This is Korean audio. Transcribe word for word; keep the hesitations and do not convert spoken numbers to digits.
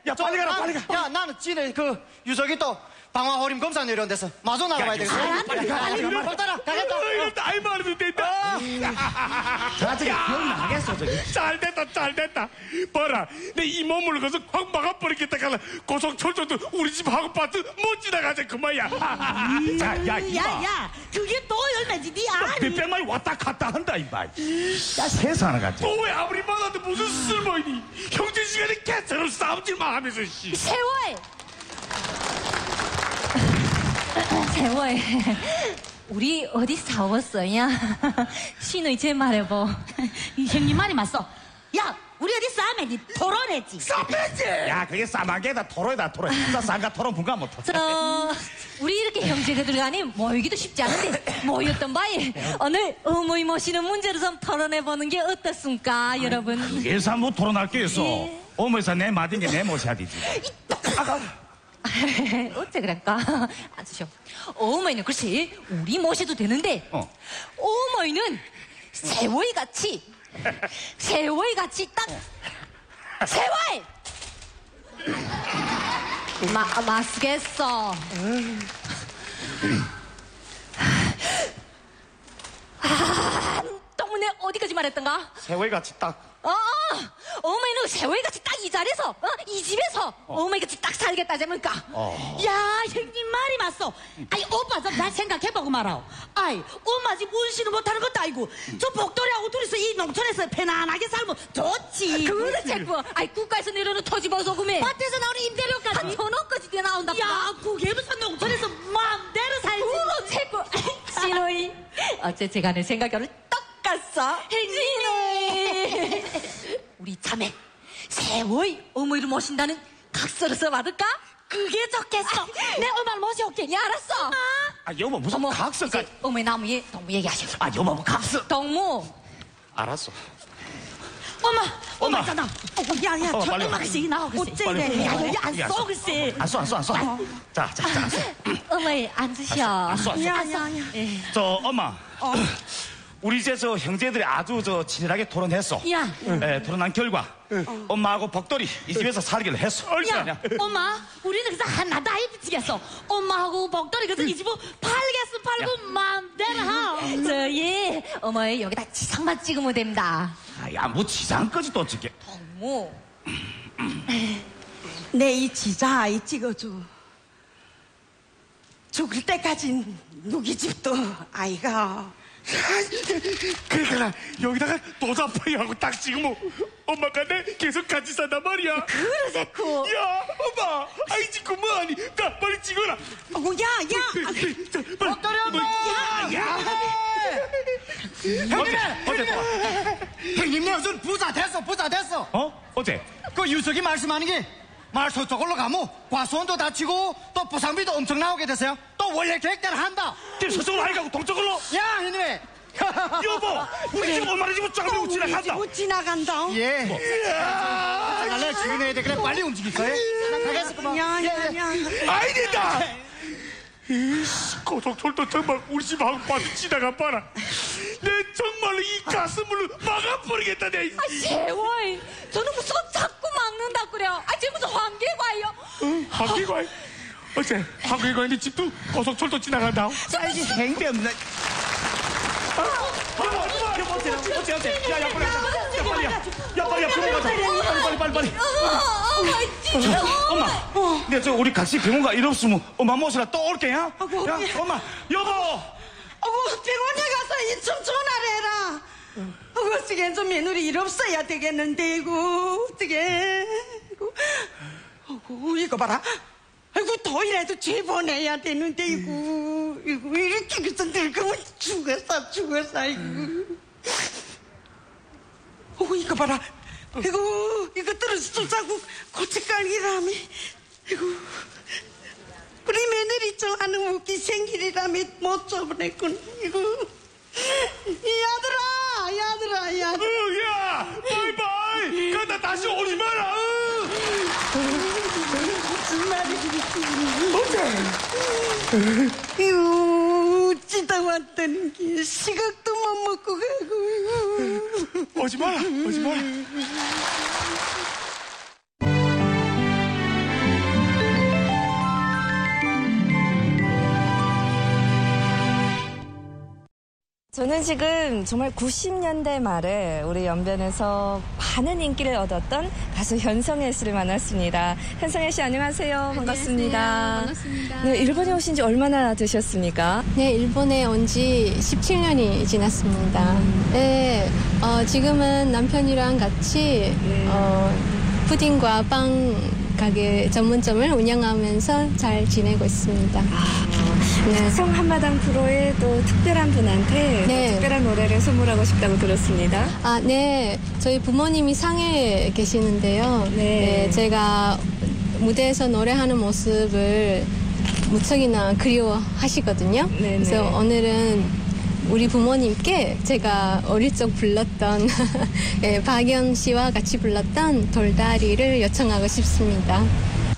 야, 빨리 가라, 빨리 가. 야, 나는 찌네, 그, 유석이 또, 방화호림 검사 내려온 데서 마저 나가봐야 되겠어. 빨리 가, 빨리 가. 빨리 가겠다. 이거 나이 많으면 된다. 자, 저기 기억나겠어, 저기. 잘 됐다, 잘 됐다. 봐라, 내 이 몸을 거서 확 막아버리겠다. 가라. 고속철도도 우리 집 하고 파트 못 지나가자, 그만이야. 자, 야, 이봐. 야, 야, 그게 또 열매지, 니 아니. 빗병만이 왔다 갔다 한다, 이봐. 야, 세상을 가지. 또 왜 아무리 많아도 무슨 쓸모이니? 형제 시간에 개처럼 싸움질만 하면서, 씨. 세월! 세월, 우리 어디 싸웠어야? 신의 제 말해보. 이 형님 말이 맞어. 야, 우리 어디 싸움에 니 토론했지. 싸움했지? 야, 그게 싸마게다 토로이다, 토로. 진짜 쌍가 토론 분가 못하. 저, 우리 이렇게 형제들 간에 모이기도 쉽지 않은데 모였던 바에 오늘 어머니 모시는 문제를 좀 토론해보는 게 어떻습니까, 여러분? 예사 뭐 토론할 게 있어. 예. 어머니서 내 맞은 게 내 모셔야 되지. 어째 그럴까? 앉으셔. 어머니는 글쎄 우리 모셔도 되는데 어. 어머니는 세월 같이 세월 같이 딱 세월 마 마스겠어. 아, 때문에 어디까지 말했던가? 세월같이 딱. 어, 어머니는 세월같이 딱 이 자리에서, 어? 이 집에서 어머니같이 딱 살겠다, 자니까. 야, 형님 말이 맞어. 아이, 오빠 좀 잘 생각해보고 말아. 아이, 엄마 집 운신을 못하는 것도 아니고, 저 복돌이하고 둘이서 이 농촌에서 편안하게 살면 좋지. 그렇지, 그. 아이, 국가에서 내려오는 토지보조금에. 밭에서 나오는 임대료까지. 한 천원까지 돼 나온다. 야, 그게 무슨 농촌에서 마음대로 살지. 그렇지, 그. 신호이. 어째 제가 내 생각이 오늘 똑같어. 신호이. 우리 자매, 세월 어머니를 모신다는 각서를 써받을까? 그게 좋겠어. 내 엄마를 모셔올게. 야, 알았어. 아, 여보, 무슨 어머, 각서까지. 어머니 나무에 동무 얘기하셔. 아, 여보, 뭐 각서. 동무. 알았어. 엄마, 엄마 엄마. 있잖아. 어, 야, 야, 어, 저 빨리 와. 엄마가 씩 나오고 빨리 어째 와. 이래. 야, 야, 안 야, 써, 써. 글쎄. 안 써, 안 써, 안 써. 자, 자, 자, 안 써. 어머니 앉으셔. 안 써, 안 써. 야, 야, 야. 예. 저, 엄마. 우리 이제 저 형제들이 아주 저 친밀하게 토론했어. 야. 예, 토론한 결과 엄마하고 복돌이 이 집에서 살기로 했어. 야, 엄마, 우리는 그래서 하나 다 입히겠어. 엄마하고 복돌이 그래서 이 집을 팔겠으면 팔고 마음대로 하. 저희 어머니 여기다 지상만 찍으면 됩니다. 아, 야, 뭐 지장까지 또 찍게. 동무. 내 이 지자 아이 찍어줘. 죽을 때까진 누기 집도 아이가. 그러니까 여기다가 도자파이하고 딱 찍으면 엄마가 내 계속 같이 산단 말이야. 그러세쿠. 야, 엄마, 아이 찍고 뭐하니? 나 빨리 찍어라. 어, 야, 야. 자, 빨리. 복돌이 엄마! 야, 야. 형님네! 어제 또 와. 형님네 요즘 부자 됐어, 부자 됐어. 어? 어제? 그 유석이 말씀하는 게, 말 저쪽으로 가면 과수원도 다치고 또 부상비도 엄청 나오게 됐어요. 또 원래 계획대로 한다. 지금 서쪽으로 아니 가고 동쪽으로. 야, 형님! 여보, 우리 집 엄마네 집은 쫙 우리 지나간다. 집을 지나간다. 예. 갈래 지금 돼. 그래 빨리 움직일 거야. 나 가겠어. 야, 야, 야. 아이 된다. 이씨, 고속철도 정말 우리 집하고 봐도 지나가 봐라. 내 정말로 이 가슴을 막아버리겠다, 내. 아, 세월. 저는 무슨 자꾸 막는다 그래요. 아, 쟤 무슨 황길과예요. 응, 황길과이. 어째 황길과인데 집도 고속철도 지나간다. 사이즈 행대 없네. 여보, 어째, 어째, 어째. 야, 야, 빨리, 야, 빨리, 야, 야, 빨리, 야, 병원 가자. 빨리, 빨리, 빨리, 빨리. 어, 어, 진짜. 엄마, 근데 저 우리 같이 병원 가 일 없으면 엄마 모시라 또 올게, 야? 아이고, 야, 예. 엄마, 여보. 어구, 병원에 가서 이 좀 전화를 해라. 어구, 어떻게 좀 며느리 일 없어야 되겠는데, 이거, 어떻게. 어구, 이거 봐라. 아이고, 더이라도 재보내야 되는데, 이거. 이거, 이렇게 그래서 늙으면 죽었어, 죽었어, 이거. 어구, 이거 봐라. 이거, 이것들은 쏘자고 고춧가루라며. 이거. 우리 며느리 좋아하는 웃기 생길이라며 못 줘보냈군. 이거. 이 아들아, 이 아들아, 이 아들아. 응, 야, 바이바이. 그러다 다시 오지 마라. 응. 무슨 말이지? 이거, 찌다 왔다는 게 시각도 못 먹고 가고. 오지 마라, 오지 마라. 저는 지금 정말 구십 년대 말에 우리 연변에서 많은 인기를 얻었던 가수 현성애 씨를 만났습니다. 현성애 씨 안녕하세요. 반갑습니다. 안녕하세요. 반갑습니다. 네, 일본에 오신 지 얼마나 되셨습니까? 네, 일본에 온 지 십칠 년이 지났습니다. 네, 어, 지금은 남편이랑 같이 어, 푸딩과 빵 가게 전문점을 운영하면서 잘 지내고 있습니다. 네. 성 한마당 프로에 또 특별한 분한테 또 네. 특별한 노래를 선물하고 싶다고 들었습니다. 아, 네. 저희 부모님이 상해에 계시는데요. 네. 네, 제가 무대에서 노래하는 모습을 무척이나 그리워하시거든요. 네네. 그래서 오늘은 우리 부모님께 제가 어릴 적 불렀던 예, 박연 씨와 같이 불렀던 돌다리를 요청하고 싶습니다.